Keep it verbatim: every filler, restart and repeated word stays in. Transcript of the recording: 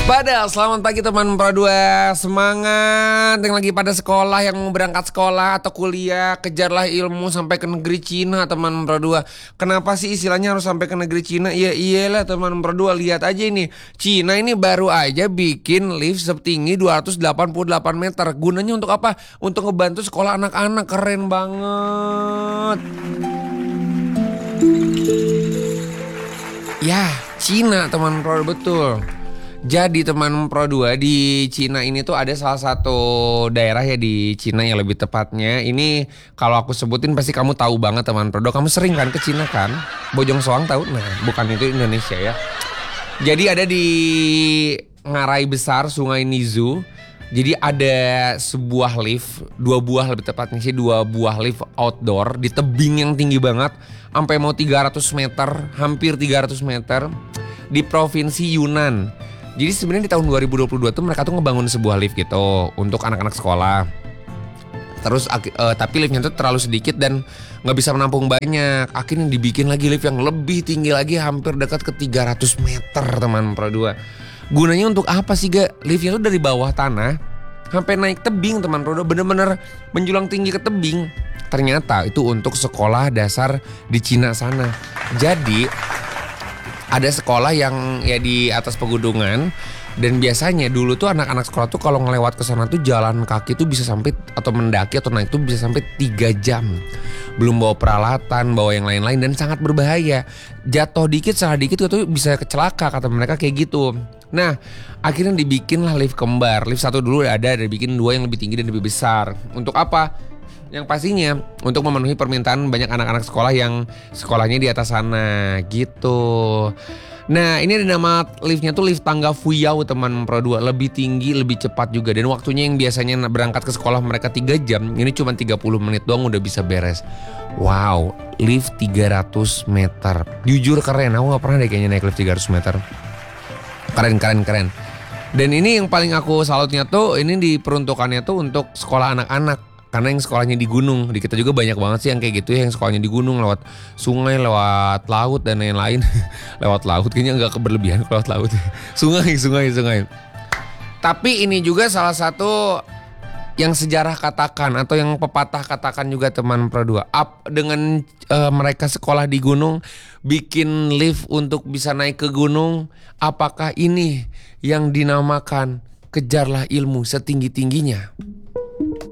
Waspada, selamat pagi teman Pro dua. Semangat yang lagi pada sekolah, yang mau berangkat sekolah atau kuliah. Kejarlah ilmu sampai ke negeri Cina teman Pro dua. Kenapa sih istilahnya harus sampai ke negeri Cina? Iya iyalah teman Pro dua, lihat aja ini. Cina ini baru aja bikin lift setinggi dua ratus delapan puluh delapan meter. Gunanya untuk apa? Untuk ngebantu sekolah anak-anak. Keren banget. Ya, Cina teman Pro dua, betul. Jadi teman Pro dua, di Cina ini tuh ada salah satu daerah ya di Cina yang lebih tepatnya. Ini kalau aku sebutin pasti kamu tahu banget teman Pro dua. Kamu sering kan ke Cina kan? Bojong Soang tahu? Nah, bukan itu Indonesia ya. Jadi ada di Ngarai Besar, Sungai Nizu. Jadi ada sebuah lift, dua buah lebih tepatnya sih, dua buah lift outdoor di tebing yang tinggi banget, sampai mau tiga ratus meter, hampir tiga ratus meter di provinsi Yunnan. Jadi sebenarnya di tahun dua ribu dua puluh dua tuh mereka tuh ngebangun sebuah lift gitu untuk anak-anak sekolah. Terus uh, tapi liftnya tuh terlalu sedikit dan nggak bisa menampung banyak. Akhirnya dibikin lagi lift yang lebih tinggi lagi, hampir dekat ke tiga ratus meter teman Pro dua. Gunanya untuk apa sih gak? Liftnya tuh dari bawah tanah sampai naik tebing teman Pro dua, bener-bener menjulang tinggi ke tebing. Ternyata itu untuk sekolah dasar di Cina sana. Jadi ada sekolah yang ya di atas pegunungan, dan biasanya dulu tuh anak-anak sekolah tuh kalau ngelewat ke sana tuh jalan kaki tuh bisa sampai, atau mendaki atau naik tuh bisa sampai tiga jam. Belum bawa peralatan, bawa yang lain-lain, dan sangat berbahaya. Jatuh dikit, salah dikit tuh bisa kecelaka, kata mereka kayak gitu. Nah, akhirnya dibikinlah lift kembar. Lift satu dulu ada, ada dibikin dua yang lebih tinggi dan lebih besar. Untuk apa? Yang pastinya untuk memenuhi permintaan banyak anak-anak sekolah yang sekolahnya di atas sana gitu. Nah, ini ada nama liftnya tuh lift tangga Fuyao teman Pro dua. Lebih tinggi, lebih cepat juga. Dan waktunya yang biasanya berangkat ke sekolah mereka tiga jam, ini cuma tiga puluh menit doang udah bisa beres. Wow, lift tiga ratus meter. Jujur keren, aku gak pernah deh kayaknya naik lift tiga ratus meter. Keren, keren, keren. Dan ini yang paling aku salutnya tuh, ini diperuntukannya tuh untuk sekolah anak-anak. Karena yang sekolahnya di gunung, di kita juga banyak banget sih yang kayak gitu ya, yang sekolahnya di gunung, lewat sungai, lewat laut dan lain-lain. Lewat laut kayaknya agak keberlebihan lewat laut. Sungai, sungai, sungai. Tapi ini juga salah satu yang sejarah katakan atau yang pepatah katakan juga teman Pro dua. Up dengan uh, mereka sekolah di gunung, bikin lift untuk bisa naik ke gunung. Apakah ini yang dinamakan kejarlah ilmu setinggi-tingginya?